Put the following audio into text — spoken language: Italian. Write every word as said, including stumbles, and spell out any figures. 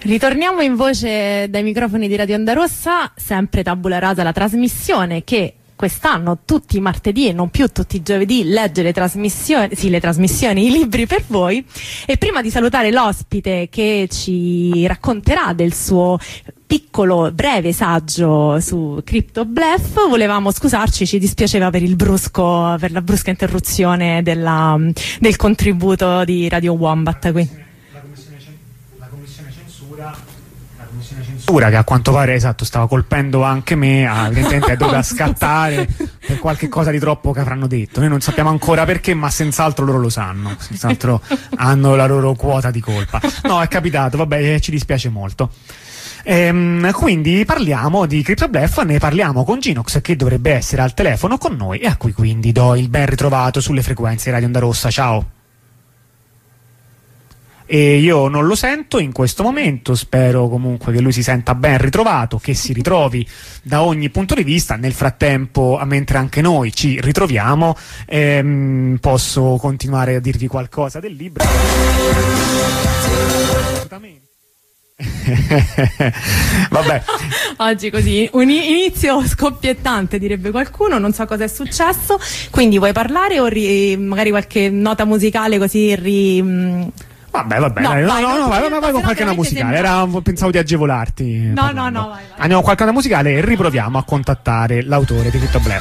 Ritorniamo in voce dai microfoni di Radio Onda Rossa, sempre Tabula Rasa, la trasmissione che quest'anno tutti i martedì e non più tutti i giovedì legge le trasmissioni, sì, le trasmissioni, i libri per voi. E prima di salutare l'ospite che ci racconterà del suo piccolo breve saggio su Crypto Bluff, volevamo scusarci, ci dispiaceva per il brusco, per la brusca interruzione della, del contributo di Radio Wombat qui. Censura che a quanto pare, esatto, stava colpendo anche me, ah, evidentemente è dovuta scattare per qualche cosa di troppo che avranno detto. Noi non sappiamo ancora perché, ma senz'altro loro lo sanno, senz'altro hanno la loro quota di colpa. No, è capitato, vabbè, ci dispiace molto. Ehm, quindi parliamo di Crypto Bluff, ne parliamo con Ginox che dovrebbe essere al telefono con noi e a cui quindi do il ben ritrovato sulle frequenze di Radio Onda Rossa. Ciao. E io non lo sento in questo momento, spero comunque che lui si senta ben ritrovato, che si ritrovi da ogni punto di vista. Nel frattempo, mentre anche noi ci ritroviamo, ehm, posso continuare a dirvi qualcosa del libro. Assolutamente. Vabbè, oggi così un inizio scoppiettante direbbe qualcuno, non so cosa è successo, quindi vuoi parlare o ri, magari qualche nota musicale così ri... Vabbè, vabbè, no, dai, vai, no, no, no, vai, vai, vai con qualche nota musicale. Era, pensavo di agevolarti. No, parlando. no, no, vai, vai. Andiamo con qualche nota musicale e riproviamo a contattare l'autore di Crypto Bluff.